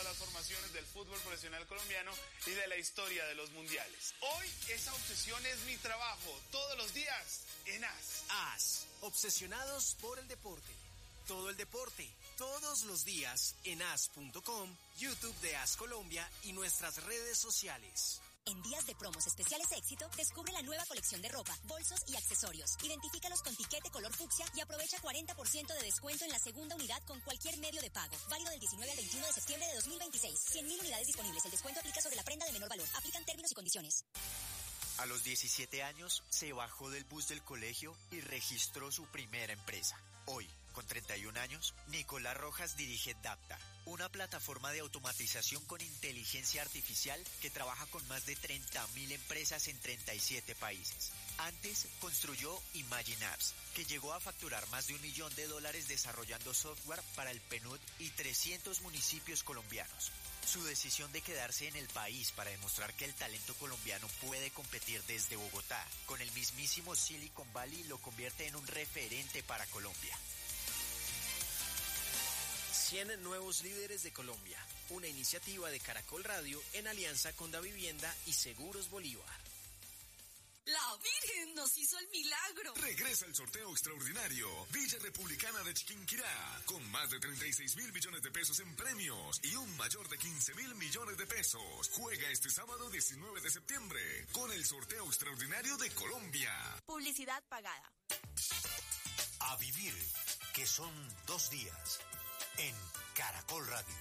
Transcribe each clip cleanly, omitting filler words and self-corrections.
transformaciones del fútbol profesional colombiano y de la historia de los mundiales. Hoy esa obsesión es mi trabajo, todos los días en AS. AS, obsesionados por el deporte. Todo el deporte, todos los días en as.com, YouTube de AS Colombia y nuestras redes sociales. En días de promos especiales éxito, descubre la nueva colección de ropa, bolsos y accesorios. Identifícalos con tiquete color fucsia y aprovecha 40% de descuento en la segunda unidad con cualquier medio de pago. Válido del 19 al 21 de septiembre de 2026. 100.000 unidades disponibles. El descuento aplica sobre la prenda de menor valor. Aplican términos y condiciones. A los 17 años se bajó del bus del colegio y registró su primera empresa. Hoy, con 31 años, Nicolás Rojas dirige Daptar, una plataforma de automatización con inteligencia artificial que trabaja con más de 30.000 empresas en 37 países. Antes construyó Imagine Apps, que llegó a facturar más de $1 millón desarrollando software para el PNUD y 300 municipios colombianos. Su decisión de quedarse en el país para demostrar que el talento colombiano puede competir desde Bogotá con el mismísimo Silicon Valley lo convierte en un referente para Colombia. 100 nuevos líderes de Colombia, una iniciativa de Caracol Radio en alianza con Davivienda y Seguros Bolívar. ¡La Virgen nos hizo el milagro! Regresa el sorteo extraordinario Villa Republicana de Chiquinquirá, con más de 36.000 millones de pesos en premios y un mayor de 15.000 millones de pesos. Juega este sábado 19 de septiembre con el sorteo extraordinario de Colombia. Publicidad pagada. A vivir, que son 2 días, en Caracol Radio.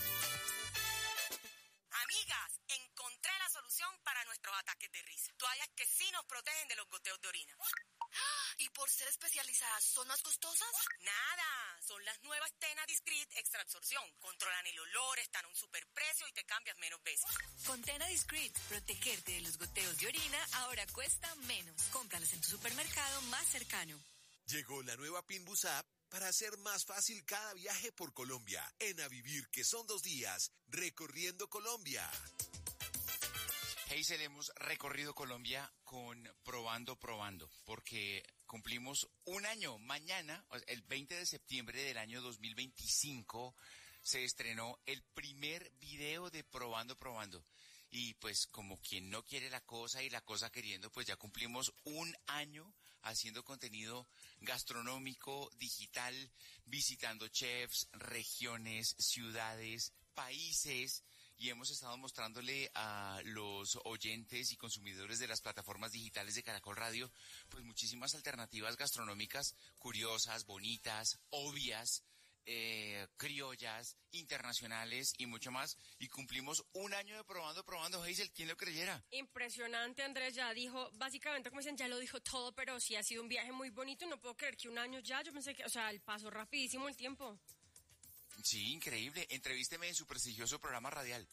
Amigas, encontré la solución para nuestros ataques de risa. Toallas que sí nos protegen de los goteos de orina. ¿Y por ser especializadas, son más costosas? Nada, son las nuevas Tena Discreet Extra Absorción. Controlan el olor, están a un superprecio y te cambias menos veces. Con Tena Discreet, protegerte de los goteos de orina ahora cuesta menos. Cómpralas en tu supermercado más cercano. Llegó la nueva Pinbus App para hacer más fácil cada viaje por Colombia. En A Vivir, que son 2 días, recorriendo Colombia. Hazel, hemos recorrido Colombia con Probando, porque cumplimos un año. Mañana, el 20 de septiembre del año 2025, se estrenó el primer video de Probando. Y pues como quien no quiere la cosa y la cosa queriendo, pues ya cumplimos un año haciendo contenido gastronómico, digital, visitando chefs, regiones, ciudades, países, y hemos estado mostrándole a los oyentes y consumidores de las plataformas digitales de Caracol Radio pues muchísimas alternativas gastronómicas curiosas, bonitas, obvias, criollas, internacionales y mucho más, y cumplimos un año de probando, Hazel, ¿quién lo creyera? Impresionante, Andrés, ya dijo, básicamente como dicen, ya lo dijo todo, pero sí ha sido un viaje muy bonito, no puedo creer que un año ya, yo pensé que, el paso rapidísimo el tiempo. Sí, increíble, entrevísteme en su prestigioso programa radial.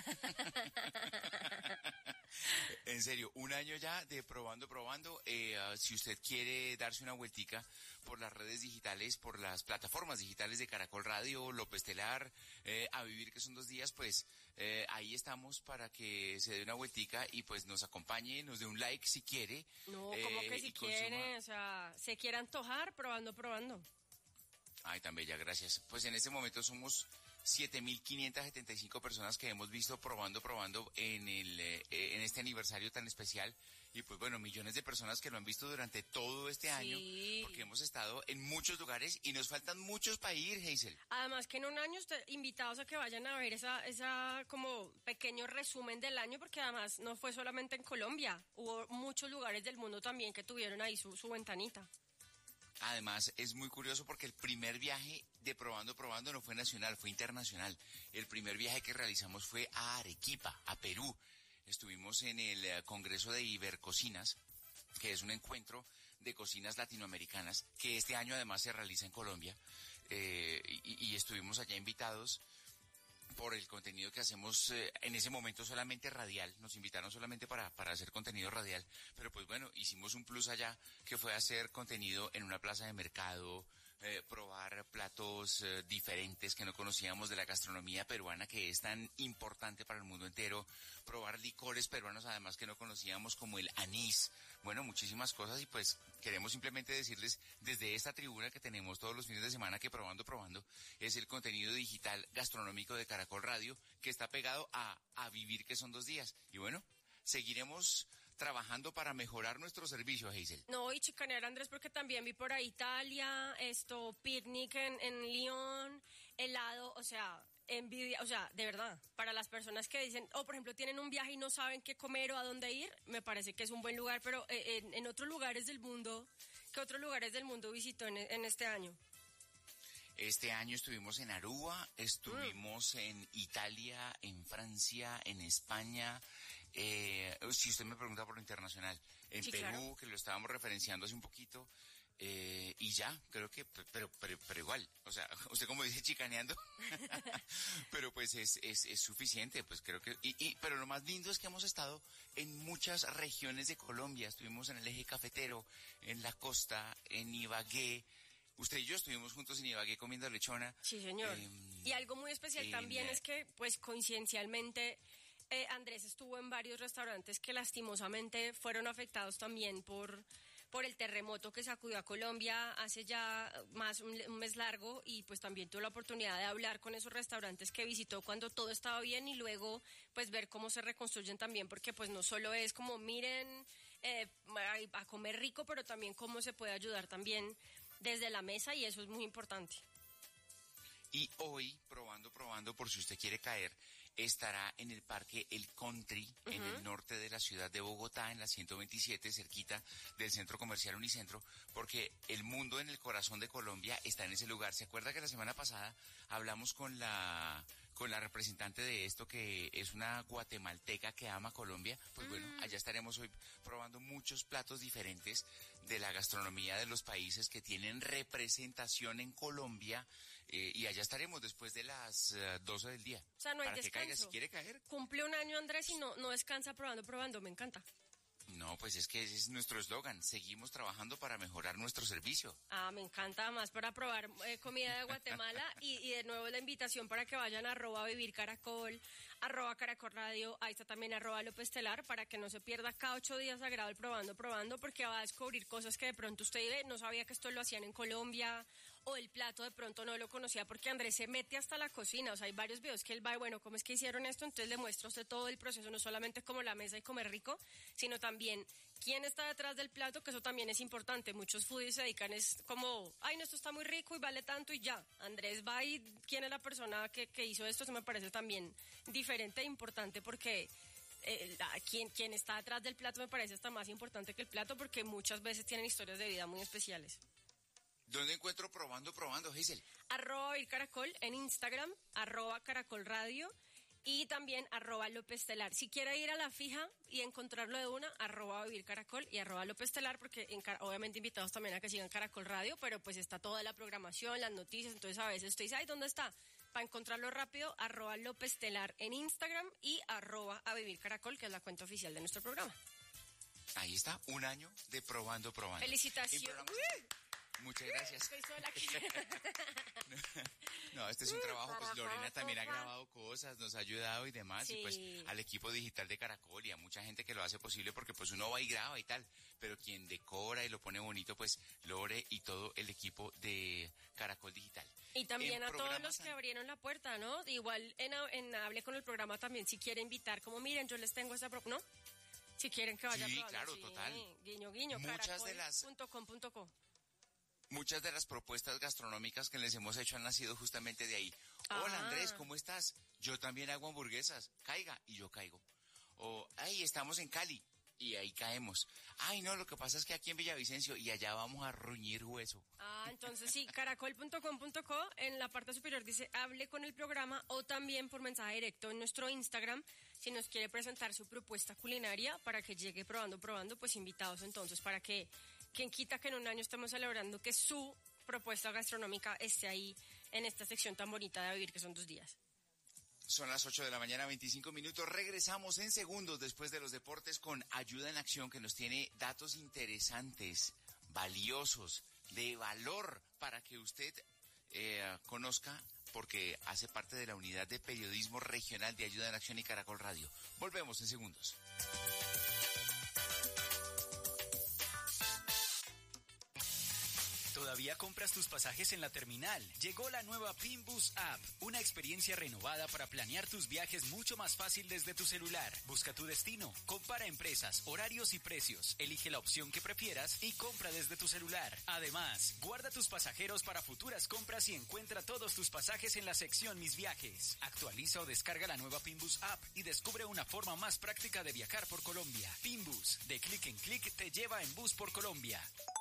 En serio, un año ya de probando. Si usted quiere darse una vueltica por las redes digitales, por las plataformas digitales de Caracol Radio, López Telar, A Vivir, que son 2 días, pues ahí estamos para que se dé una vueltica y pues nos acompañe, nos dé un like si quiere. No, como que si quiere, se quiere antojar probando. Ay, tan bella, gracias. Pues en este momento somos 7.575 personas que hemos visto probando en este aniversario tan especial, y pues bueno, millones de personas que lo han visto durante todo este año, porque hemos estado en muchos lugares y nos faltan muchos para ir, Hazel. Además que en un año invitados a que vayan a ver esa como pequeño resumen del año, porque además no fue solamente en Colombia, hubo muchos lugares del mundo también que tuvieron ahí su ventanita. Además, es muy curioso porque el primer viaje de probando no fue nacional, fue internacional. El primer viaje que realizamos fue a Arequipa, a Perú. Estuvimos en el Congreso de Ibercocinas, que es un encuentro de cocinas latinoamericanas, que este año además se realiza en Colombia, y estuvimos allá invitados por el contenido que hacemos en ese momento solamente radial. Nos invitaron solamente para hacer contenido radial, pero pues bueno, hicimos un plus allá que fue hacer contenido en una plaza de mercado, probar platos diferentes que no conocíamos de la gastronomía peruana, que es tan importante para el mundo entero, probar licores peruanos además que no conocíamos, como el anís, bueno, muchísimas cosas. Y pues queremos simplemente decirles desde esta tribuna que tenemos todos los fines de semana que Probando es el contenido digital gastronómico de Caracol Radio, que está pegado a Vivir, que son 2 días. Y bueno, seguiremos trabajando para mejorar nuestro servicio, Hazel. No, y chicanear, Andrés, porque también vi por ahí Italia, picnic en Lyon, helado, o sea, envidia, o sea, de verdad, para las personas que dicen, por ejemplo, tienen un viaje y no saben qué comer o a dónde ir, me parece que es un buen lugar, pero en otros lugares del mundo, ¿qué otros lugares del mundo visitó en este año? Este año estuvimos en Aruba, estuvimos en Italia, en Francia, en España. Si usted me pregunta por lo internacional, en sí, Perú, claro, que lo estábamos referenciando hace un poquito, y ya, creo que, pero igual, o sea, usted como dice, chicaneando, pero pues es suficiente, pues creo que, pero lo más lindo es que hemos estado en muchas regiones de Colombia. Estuvimos en el eje cafetero, en la costa, en Ibagué. Usted y yo estuvimos juntos en Ibagué comiendo lechona. Sí, señor. Y algo muy especial también es que, pues, coincidencialmente, Andrés estuvo en varios restaurantes que lastimosamente fueron afectados también por el terremoto que sacudió a Colombia hace ya más un mes largo, y pues también tuve la oportunidad de hablar con esos restaurantes que visitó cuando todo estaba bien, y luego pues ver cómo se reconstruyen también, porque pues no solo es como miren a comer rico, pero también cómo se puede ayudar también desde la mesa, y eso es muy importante. Y hoy, probando, por si usted quiere caer, estará en el Parque El Country, en el norte de la ciudad de Bogotá, en la 127, cerquita del Centro Comercial Unicentro, porque el mundo en el corazón de Colombia está en ese lugar. ¿Se acuerda que la semana pasada hablamos con la representante de esto, que es una guatemalteca que ama Colombia? Pues bueno, allá estaremos hoy probando muchos platos diferentes de la gastronomía de los países que tienen representación en Colombia, y allá estaremos después de las 12 del día. O sea, no hay para descanso. Que caiga si quiere caer. Cumple un año, Andrés, y no descansa probando, me encanta. No, pues es que ese es nuestro eslogan. Seguimos trabajando para mejorar nuestro servicio. Me encanta, más para probar comida de Guatemala. y de nuevo la invitación para que vayan a @vivircaracol, @Caracol Radio, ahí está también @Lopestelar, para que no se pierda cada 8 días sagrado el probando, porque va a descubrir cosas que de pronto usted no sabía que esto lo hacían en Colombia, o el plato de pronto no lo conocía, porque Andrés se mete hasta la cocina. O sea, hay varios videos que él va, bueno, ¿cómo es que hicieron esto? Entonces le muestra a usted todo el proceso, no solamente como la mesa y comer rico, sino también quién está detrás del plato, que eso también es importante. Muchos foodies se dedican, es como, no, esto está muy rico y vale tanto y ya. Andrés va y quién es la persona que hizo esto. Eso me parece también diferente e importante, porque quien está detrás del plato me parece hasta más importante que el plato, porque muchas veces tienen historias de vida muy especiales. ¿Dónde encuentro probando, Hazel? @VivirCaracol en Instagram, @Caracol Radio, y también @Lopestelar. Si quiere ir a la fija y encontrarlo de una, @VivirCaracol y @Lopestelar, porque obviamente invitados también a que sigan Caracol Radio, pero pues está toda la programación, las noticias, entonces a veces usted dice, ¿dónde está? Para encontrarlo rápido, @Lopestelar en Instagram y @VivirCaracol, que es la cuenta oficial de nuestro programa. Ahí está, un año de probando. Felicitaciones. Muchas gracias. Estoy sola aquí. No, este es un trabajo, pues Lorena también ha grabado cosas, nos ha ayudado y demás, sí. Y pues al equipo digital de Caracol y a mucha gente que lo hace posible, porque pues uno va y graba y tal, pero quien decora y lo pone bonito, pues Lore y todo el equipo de Caracol Digital. Y también a todos los que abrieron la puerta, ¿no? Igual en Hable con el programa también, si quiere invitar, como miren, yo les tengo esta ¿no? Si quieren que vaya a probar. Claro, sí, total. Guiño, caracol.com.co. Muchas de las propuestas gastronómicas que les hemos hecho han nacido justamente de ahí. Hola Andrés, ¿cómo estás? Yo también hago hamburguesas. Caiga, y yo caigo. O, estamos en Cali, y ahí caemos. No, lo que pasa es que aquí en Villavicencio, y allá vamos a ruñir hueso. Entonces sí, caracol.com.co, en la parte superior dice hable con el programa, o también por mensaje directo en nuestro Instagram, si nos quiere presentar su propuesta culinaria para que llegue probando, pues invitados entonces, para que quien quita que en un año estemos celebrando que su propuesta gastronómica esté ahí en esta sección tan bonita de Vivir, que son 2 días. Son las 8 de la mañana, 25 minutos. Regresamos en segundos después de los deportes con Ayuda en Acción, que nos tiene datos interesantes, valiosos, de valor para que usted conozca, porque hace parte de la unidad de periodismo regional de Ayuda en Acción y Caracol Radio. Volvemos en segundos. ¿Todavía compras tus pasajes en la terminal? Llegó la nueva Pinbus App, una experiencia renovada para planear tus viajes mucho más fácil desde tu celular. Busca tu destino, compara empresas, horarios y precios, elige la opción que prefieras y compra desde tu celular. Además, guarda tus pasajeros para futuras compras y encuentra todos tus pasajes en la sección Mis Viajes. Actualiza o descarga la nueva Pinbus App y descubre una forma más práctica de viajar por Colombia. Pinbus, de clic en clic te lleva en bus por Colombia.